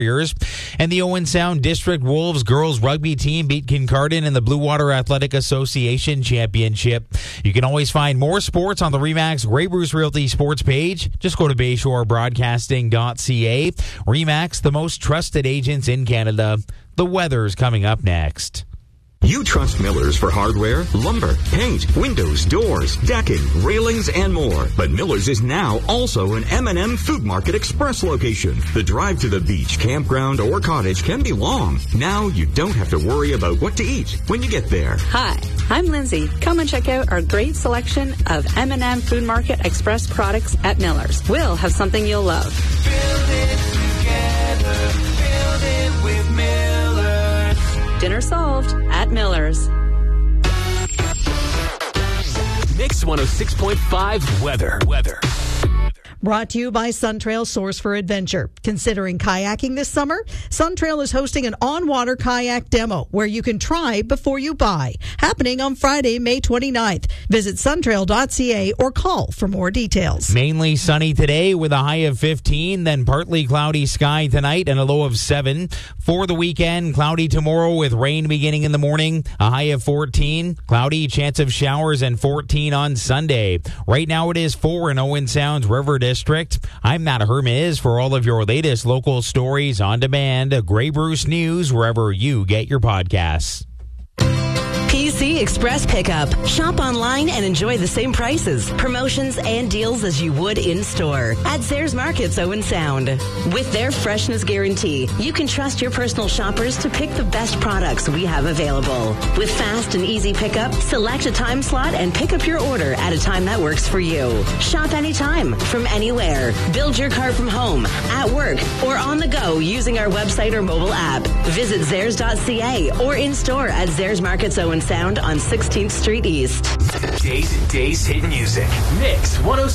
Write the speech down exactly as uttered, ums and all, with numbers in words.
Warriors. And the Owen Sound District Wolves girls rugby team beat Kincardine in the Blue Water Athletic Association Championship. You can always find more sports on the RE/MAX Grey Bruce Realty sports page. Just go to bayshore broadcasting dot c a. RE/MAX, the most trusted agents in Canada. The weather's coming up next. You trust Miller's for hardware, lumber, paint, windows, doors, decking, railings, and more. But Miller's is now also an M and M Food Market Express location. The drive to the beach, campground, or cottage can be long. Now you don't have to worry about what to eat when you get there. Hi, I'm Lindsay. Come and check out our great selection of M and M Food Market Express products at Miller's. We'll have something you'll love. Build it together. Build it with Miller's. Dinner solved at Miller's. Mix one oh six point five weather. Weather. Brought to you by Suntrail, Source for Adventure. Considering kayaking this summer? Suntrail is hosting an on-water kayak demo where you can try before you buy. Happening on Friday, May twenty-ninth. Visit suntrail dot c a or call for more details. Mainly sunny today with a high of fifteen, then partly cloudy sky tonight and a low of seven. For the weekend, cloudy tomorrow with rain beginning in the morning, a high of fourteen. Cloudy, chance of showers, and fourteen on Sunday. Right now it is four in Owen Sound's River District. I'm Matt Hermes for all of your latest local stories on demand. Grey Bruce News, wherever you get your podcasts. P C Express Pickup. Shop online and enjoy the same prices, promotions, and deals as you would in-store at Zayres Markets Owen Sound. With their freshness guarantee, you can trust your personal shoppers to pick the best products we have available. With fast and easy pickup, select a time slot and pick up your order at a time that works for you. Shop anytime, from anywhere. Build your car from home, at work, or on the go using our website or mobile app. Visit Zayres dot c a or in-store at Zayres Markets Owen Sound on sixteenth Street East. Days and Days hit music. Mix one oh